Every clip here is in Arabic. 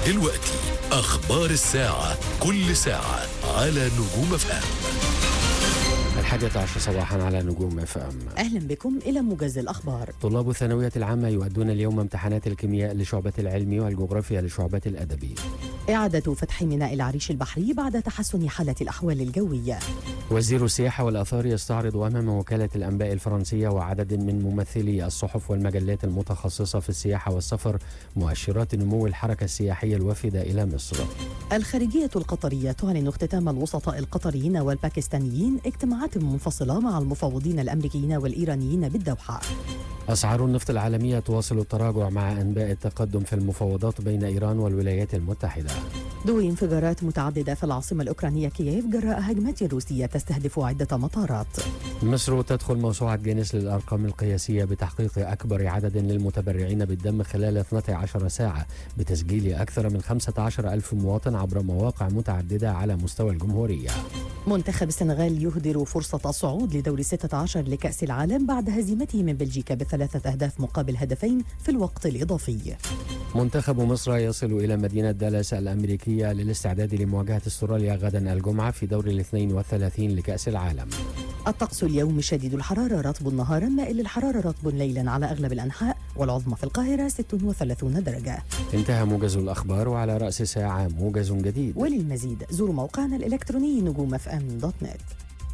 دلوقتي أخبار الساعة، كل ساعة على نجوم FM. 11 صباحا على نجوم FM. أهلا بكم إلى موجز الأخبار. طلاب الثانوية العامة يؤدون اليوم امتحانات الكيمياء لشعبة العلمي والجغرافيا لشعبة الأدبي. إعادة فتح ميناء العريش البحري بعد تحسن حالة الأحوال الجوية. وزير السياحة والآثار يستعرض أمام وكالة الأنباء الفرنسية وعدد من ممثلي الصحف والمجلات المتخصصة في السياحة والسفر مؤشرات نمو الحركة السياحية الوافدة إلى مصر. الخارجية القطرية تعلن اختتام الوسطاء القطريين والباكستانيين اجتماعات منفصلة مع المفوضين الأمريكيين والإيرانيين بالدوحة. أسعار النفط العالمية تواصل التراجع مع أنباء التقدم في المفاوضات بين إيران والولايات المتحدة. دوي انفجارات متعددة في العاصمة الأوكرانية كييف جراء هجمات روسية تستهدف عدة مطارات. مصر تدخل موسوعة جينيس للأرقام القياسية بتحقيق أكبر عدد للمتبرعين بالدم خلال 12 ساعة بتسجيل أكثر من 15,000 مواطن عبر مواقع متعددة على مستوى الجمهورية. منتخب السنغال يهدر فرصة الصعود لدور 16 لكأس العالم بعد هزيمته من بلجيكا ب3 أهداف مقابل هدفين في الوقت الإضافي. منتخب مصر يصل إلى مدينة دالاس الأمريكية للاستعداد لمواجهة استراليا غدا الجمعة في دور 32 لكأس العالم. الطقس اليوم شديد الحرارة، رطب نهارا مائل للحرارة، رطب ليلا على أغلب الأنحاء، والعظمى في القاهرة 36 درجة. انتهى موجز الأخبار، وعلى رأس ساعة موجز جديد. وللمزيد زوروا موقعنا الإلكتروني نجومfm.net.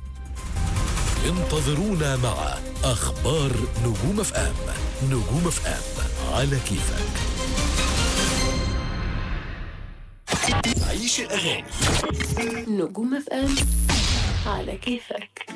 انتظرونا مع أخبار نجوم FM. نجوم FM على كيفك. عيش الأغاني. نجوم FM على كيفك.